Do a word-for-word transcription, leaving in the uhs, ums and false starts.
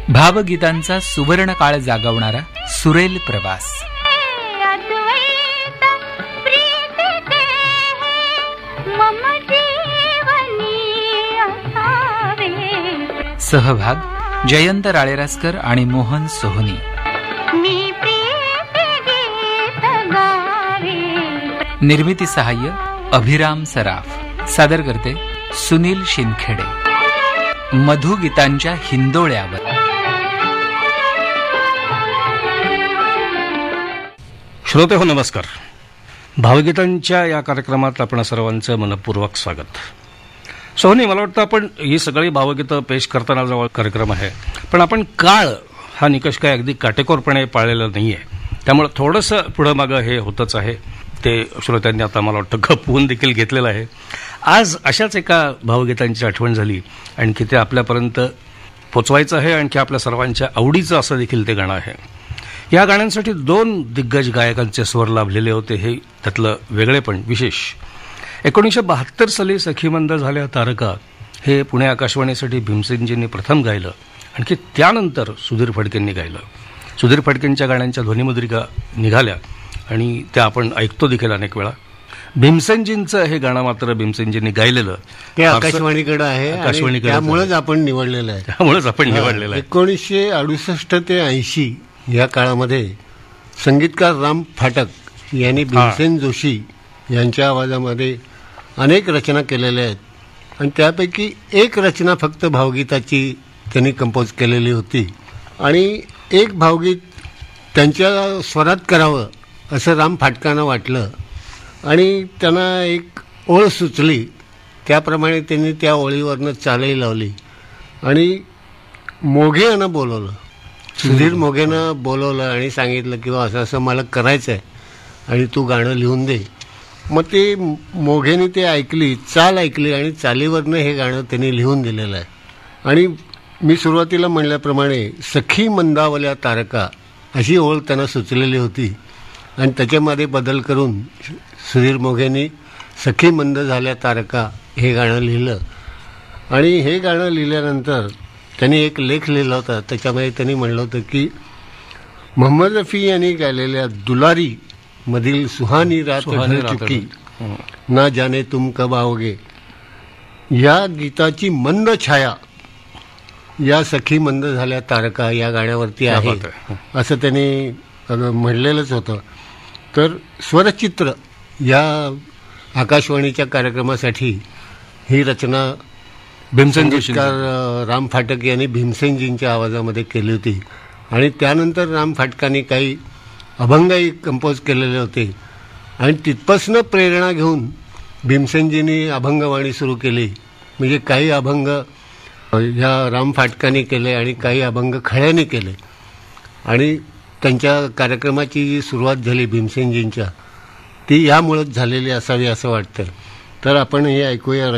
भावगीतांचा सुवर्ण काळ जागवणारा सुरेल प्रवास. सहभाग जयंत राळेरासकर आणि मोहन सोहनी. निर्मिती सहाय्य अभिराम सराफ. सादर करते सुनील शिंदखेडे. मधुगीतांच्या हिंदोळ्यावर. श्रोते हो, नमस्कार. भावगीतांच्या या कार्यक्रमात आपण सर्वांचं मनपूर्वक स्वागत. सोहनी, मला वाटतं आपण ही सगळी भावगीतं पेश करताना जवळ कार्यक्रम आहे, पण आपण काळ हा निकष काय अगदी काटेकोरपणे पाळलेला नाही आहे. त्यामुळे थोडंसं पुढं मागं हे होतच आहे. ते श्रोत्यांनी आता मला वाटतं खपवून देखील घेतलेलं आहे. आज अशाच एका भावगीतांची आठवण झाली, आणखी ते आपल्यापर्यंत पोचवायचं आहे. आणखी आपल्या सर्वांच्या आवडीचं असं देखील ते गाणं आहे. या गाण्यांसाठी दोन दिग्गज गायकांचे स्वर लाभलेले होते, हे त्यातलं वेगळेपण विशेष. एकोणीसशे बहात्तर साली सखीमंद झाल्या तारका हे पुणे आकाशवाणीसाठी भीमसेनजींनी प्रथम गायलं. आणखी त्यानंतर सुधीर फडकेंनी गायलं. सुधीर फडकेंच्या गाण्यांच्या ध्वनिमुद्रिका निघाल्या आणि त्या आपण ऐकतो देखील अनेक वेळा. भीमसेनजींचं हे गाणं मात्र भीमसेनजींनी गायलेलं ते आकाशवाणीकडे आहे, आकाशवाणीकडे त्यामुळेच आपण निवडलेलं आहे. त्यामुळेच आपण निवडलेलं आहे. एकोणीसशे अडुसष्ट ते ऐंशी या काळामध्ये संगीतकार राम फाटक यांनी भीमसेन जोशी यांच्या आवाजामध्ये अनेक रचना केलेल्या आहेत. आणि त्यापैकी एक रचना फक्त भावगीताची त्यांनी कंपोज केलेली होती. आणि एक भावगीत त्यांच्या स्वरात करावं असं राम फाटकांना वाटलं आणि त्यांना एक ओळ सुचली. त्याप्रमाणे त्यांनी त्या ओळीवरनं चालही लावली आणि मोघे यांना बोलवलं. सुधीर मोघेनं बोलवलं आणि सांगितलं की असं असं मला करायचं आहे आणि तू गाणं लिहून दे. मग ते मोघेने ते ऐकली, चाल ऐकली आणि चालीवरनं हे गाणं त्यांनी लिहून दिलेलं आहे. आणि मी सुरुवातीला म्हणल्याप्रमाणे सखी मंदावल्या तारका अशी ओळ त्यांना सुचलेली होती आणि त्याच्यामध्ये बदल करून सुधीर मोघेंनी सखी मंद झाल्या तारका हे गाणं लिहिलं. आणि हे गाणं लिहिल्यानंतर त्यांनी एक लेख लिहिला होता. त्याच्यामध्ये त्यांनी म्हणलं होतं की मोहम्मद रफी यांनी गायलेल्या दुलारी मधील सुहानी रात ढल चुकी ना जाने तुम कब आओगे या गीताची मंद छाया या सखी मंद झाल्या तारका या गाण्यावरती आहे असं त्यांनी म्हणलेलंच होतं. तर स्वरचित्र या आकाशवाणीच्या कार्यक्रमासाठी ही रचना भीमसेनजीकार राम फाटक यांनी भीमसेनजींच्या आवाजामध्ये केली होती. आणि त्यानंतर राम फाटकांनी काही अभंगही कंपोज केलेले होते आणि तिथपासनं प्रेरणा घेऊन भीमसेनजींनी अभंगवाणी सुरू केली. म्हणजे काही अभंग ह्या राम फाटकांनी केले आणि काही अभंग खळ्याने केले. आणि त्यांच्या कार्यक्रमाची जी सुरुवात झाली भीमसेनजींच्या ती यामुळेच झालेली असावी असं वाटतं. तर आपण हे ऐकूया.